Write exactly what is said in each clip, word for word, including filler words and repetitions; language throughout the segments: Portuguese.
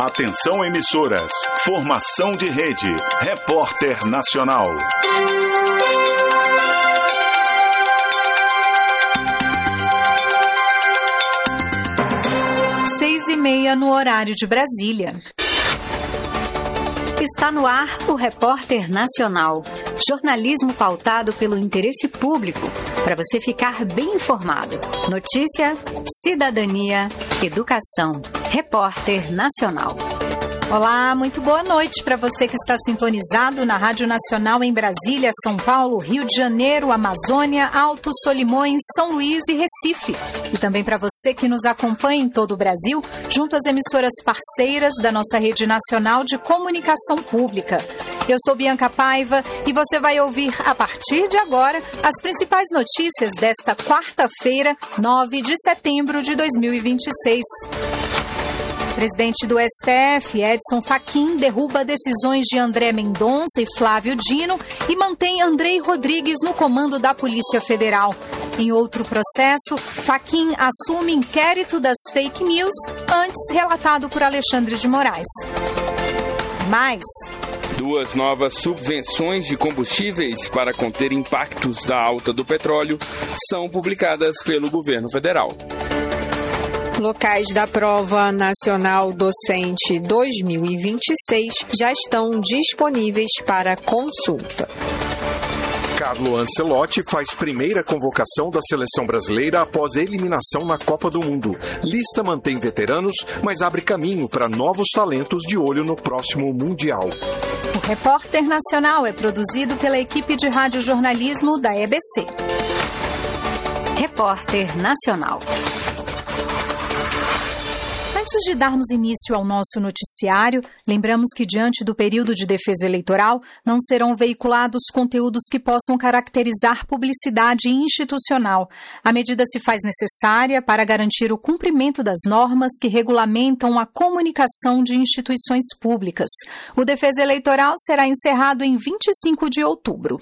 Atenção emissoras, formação de rede, Repórter Nacional. Seis e meia no horário de Brasília. Está no ar o Repórter Nacional. Jornalismo pautado pelo interesse público, para você ficar bem informado. Notícia, cidadania, educação. Repórter Nacional. Olá, muito boa noite para você que está sintonizado na Rádio Nacional em Brasília, São Paulo, Rio de Janeiro, Amazônia, Alto, Solimões, São Luís e Recife. E também para você que nos acompanha em todo o Brasil, junto às emissoras parceiras da nossa rede nacional de comunicação pública. Eu sou Bianca Paiva e você vai ouvir a partir de agora as principais notícias desta quarta-feira, nove de setembro de dois mil e vinte e seis. O presidente do S T F, Edson Fachin, derruba decisões de André Mendonça e Flávio Dino e mantém Andrei Rodrigues no comando da Polícia Federal. Em outro processo, Fachin assume inquérito das fake news, antes relatado por Alexandre de Moraes. Mais... Duas novas subvenções de combustíveis para conter impactos da alta do petróleo são publicadas pelo governo federal. Locais da Prova Nacional Docente dois mil e vinte e seis já estão disponíveis para consulta. Carlo Ancelotti faz primeira convocação da seleção brasileira após a eliminação na Copa do Mundo. Lista mantém veteranos, mas abre caminho para novos talentos de olho no próximo Mundial. O Repórter Nacional é produzido pela equipe de radiojornalismo da E B C. Repórter Nacional. Antes de darmos início ao nosso noticiário, lembramos que, diante do período de defeso eleitoral, não serão veiculados conteúdos que possam caracterizar publicidade institucional. A medida se faz necessária para garantir o cumprimento das normas que regulamentam a comunicação de instituições públicas. O defeso eleitoral será encerrado em vinte e cinco de outubro.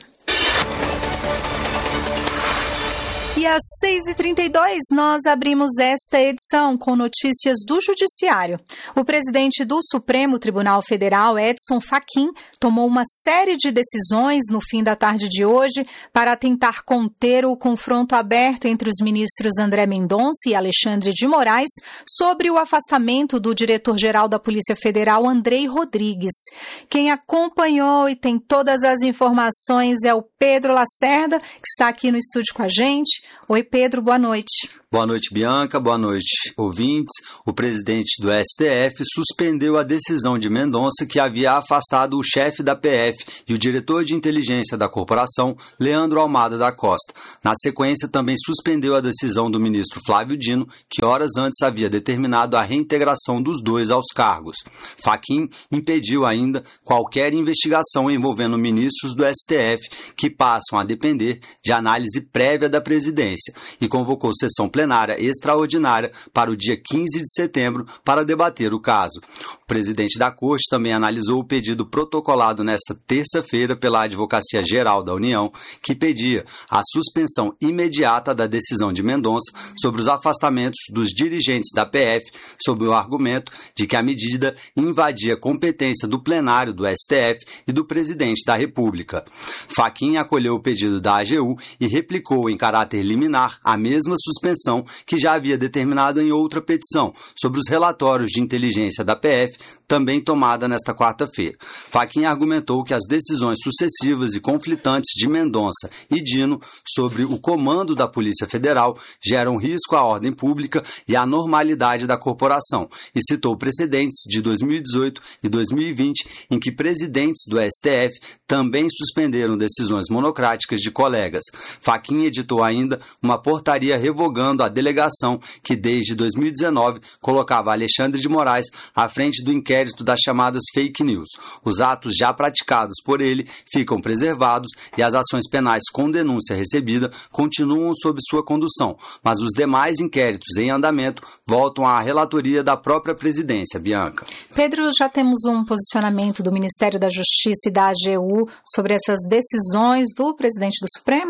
E às seis e trinta e dois, nós abrimos esta edição com notícias do Judiciário. O presidente do Supremo Tribunal Federal, Edson Fachin, tomou uma série de decisões no fim da tarde de hoje para tentar conter o confronto aberto entre os ministros André Mendonça e Alexandre de Moraes sobre o afastamento do diretor-geral da Polícia Federal, Andrei Rodrigues. Quem acompanhou e tem todas as informações é o Pedro Lacerda, que está aqui no estúdio com a gente. Oi, Pedro, boa noite. Boa noite, Bianca. Boa noite, ouvintes. O presidente do S T F suspendeu a decisão de Mendonça que havia afastado o chefe da P F e o diretor de inteligência da corporação, Leandro Almada da Costa. Na sequência, também suspendeu a decisão do ministro Flávio Dino, que horas antes havia determinado a reintegração dos dois aos cargos. Fachin impediu ainda qualquer investigação envolvendo ministros do S T F que passam a depender de análise prévia da presidência e convocou sessão plenária plenária extraordinária para o dia quinze de setembro para debater o caso. O presidente da Corte também analisou o pedido protocolado nesta terça-feira pela Advocacia Geral da União, que pedia a suspensão imediata da decisão de Mendonça sobre os afastamentos dos dirigentes da P F, sob o argumento de que a medida invadia a competência do plenário do S T F e do presidente da República. Fachin acolheu o pedido da A G U e replicou em caráter liminar a mesma suspensão que já havia determinado em outra petição sobre os relatórios de inteligência da P F, também tomada nesta quarta-feira. Fachin argumentou que as decisões sucessivas e conflitantes de Mendonça e Dino sobre o comando da Polícia Federal geram risco à ordem pública e à normalidade da corporação e citou precedentes de dois mil e dezoito e dois mil e vinte em que presidentes do S T F também suspenderam decisões monocráticas de colegas. Fachin editou ainda uma portaria revogando a delegação que desde dois mil e dezenove colocava Alexandre de Moraes à frente do inquérito das chamadas fake news. Os atos já praticados por ele ficam preservados e as ações penais com denúncia recebida continuam sob sua condução, mas os demais inquéritos em andamento voltam à relatoria da própria presidência, Bianca. Pedro, já temos um posicionamento do Ministério da Justiça e da A G U sobre essas decisões do presidente do Supremo?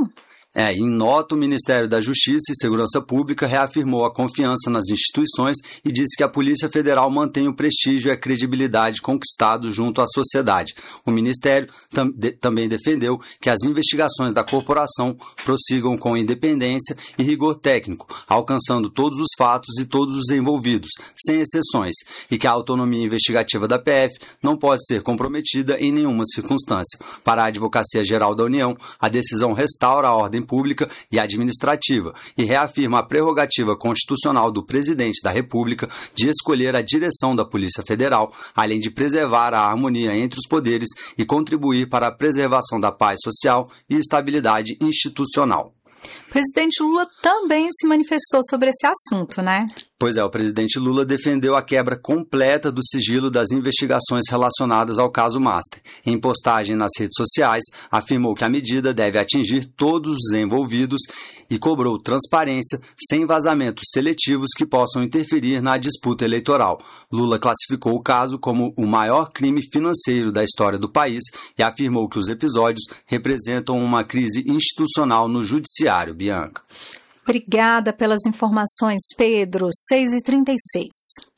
É, em nota, o Ministério da Justiça e Segurança Pública reafirmou a confiança nas instituições e disse que a Polícia Federal mantém o prestígio e a credibilidade conquistados junto à sociedade. O Ministério tam- de- também defendeu que as investigações da corporação prossigam com independência e rigor técnico, alcançando todos os fatos e todos os envolvidos, sem exceções, e que a autonomia investigativa da P F não pode ser comprometida em nenhuma circunstância. Para a Advocacia Geral da União, a decisão restaura a ordem pública e administrativa e reafirma a prerrogativa constitucional do presidente da República de escolher a direção da Polícia Federal, além de preservar a harmonia entre os poderes e contribuir para a preservação da paz social e estabilidade institucional. O presidente Lula também se manifestou sobre esse assunto, né? Pois é, o presidente Lula defendeu a quebra completa do sigilo das investigações relacionadas ao caso Master. Em postagem nas redes sociais, afirmou que a medida deve atingir todos os envolvidos e cobrou transparência sem vazamentos seletivos que possam interferir na disputa eleitoral. Lula classificou o caso como o maior crime financeiro da história do país e afirmou que os episódios representam uma crise institucional no judiciário. Bianca. Obrigada pelas informações, Pedro. seis e trinta e seis.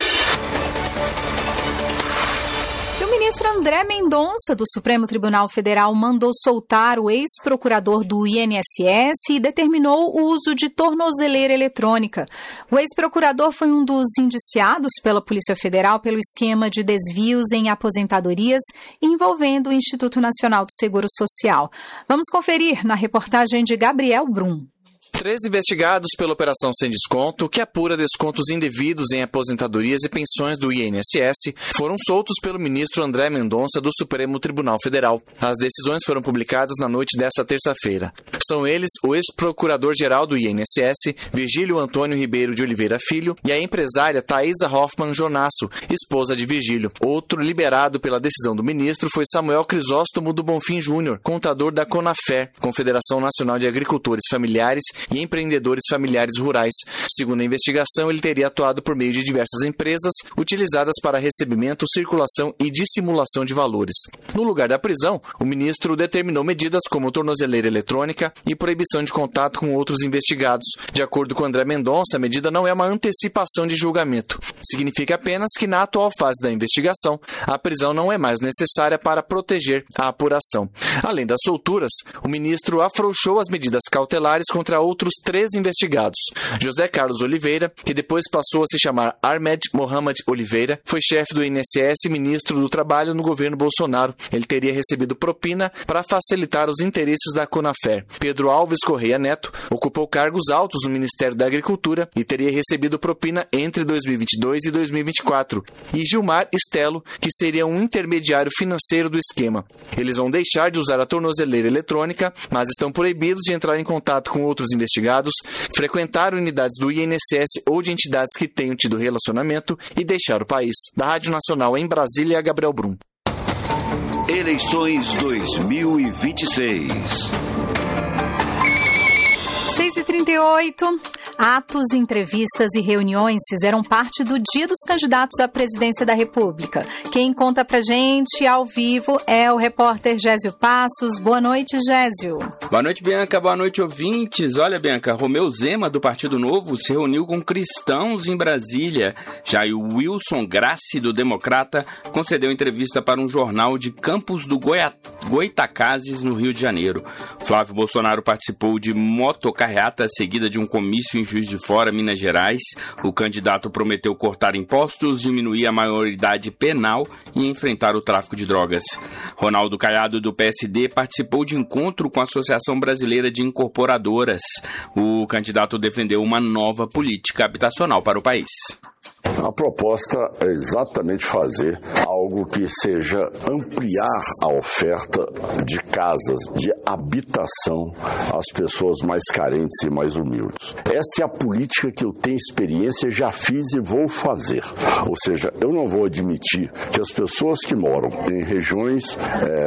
E o ministro André Mendonça, do Supremo Tribunal Federal, mandou soltar o ex-procurador do I N S S e determinou o uso de tornozeleira eletrônica. O ex-procurador foi um dos indiciados pela Polícia Federal pelo esquema de desvios em aposentadorias envolvendo o Instituto Nacional do Seguro Social. Vamos conferir na reportagem de Gabriel Brum. Três investigados pela Operação Sem Desconto, que apura descontos indevidos em aposentadorias e pensões do I N S S, foram soltos pelo ministro André Mendonça do Supremo Tribunal Federal. As decisões foram publicadas na noite desta terça-feira. São eles o ex-procurador-geral do I N S S, Virgílio Antônio Ribeiro de Oliveira Filho, e a empresária Thaisa Hoffmann Jonasso, esposa de Virgílio. Outro liberado pela decisão do ministro foi Samuel Crisóstomo do Bonfim Júnior, contador da CONAFER, Confederação Nacional de Agricultores Familiares e empreendedores familiares rurais. Segundo a investigação, ele teria atuado por meio de diversas empresas utilizadas para recebimento, circulação e dissimulação de valores. No lugar da prisão, o ministro determinou medidas como tornozeleira eletrônica e proibição de contato com outros investigados. De acordo com André Mendonça, a medida não é uma antecipação de julgamento. Significa apenas que na atual fase da investigação, a prisão não é mais necessária para proteger a apuração. Além das solturas, o ministro afrouxou as medidas cautelares contra outros outros três investigados. José Carlos Oliveira, que depois passou a se chamar Ahmed Mohamed Oliveira, foi chefe do I N S S e ministro do Trabalho no governo Bolsonaro. Ele teria recebido propina para facilitar os interesses da CONAFER. Pedro Alves Correia Neto ocupou cargos altos no Ministério da Agricultura e teria recebido propina entre dois mil e vinte e dois e dois mil e vinte e quatro. E Gilmar Estelo, que seria um intermediário financeiro do esquema. Eles vão deixar de usar a tornozeleira eletrônica, mas estão proibidos de entrar em contato com outros investigados, frequentar unidades do I N S S ou de entidades que tenham tido relacionamento e deixar o país. Da Rádio Nacional em Brasília, Gabriel Brum. Eleições dois mil e vinte e seis. seis e trinta e oito. Atos, entrevistas e reuniões fizeram parte do Dia dos Candidatos à Presidência da República. Quem conta pra gente ao vivo é o repórter Gésio Passos. Boa noite, Gésio. Boa noite, Bianca. Boa noite, ouvintes. Olha, Bianca, Romeu Zema, do Partido Novo, se reuniu com cristãos em Brasília. Já o Wilson Grassi, do Democrata, concedeu entrevista para um jornal de Campos do Goia... Goitacazes, no Rio de Janeiro. Flávio Bolsonaro participou de motocarreata seguida de um comício em Juiz de Fora, Minas Gerais. O candidato prometeu cortar impostos, diminuir a maioridade penal e enfrentar o tráfico de drogas. Ronaldo Caiado, do P S D, participou de encontro com a Associação Brasileira de Incorporadoras. O candidato defendeu uma nova política habitacional para o país. A proposta é exatamente fazer algo que seja ampliar a oferta de casas, de habitação às pessoas mais carentes e mais humildes. Esta é a política que eu tenho experiência, já fiz e vou fazer. Ou seja, eu não vou admitir que as pessoas que moram em regiões é,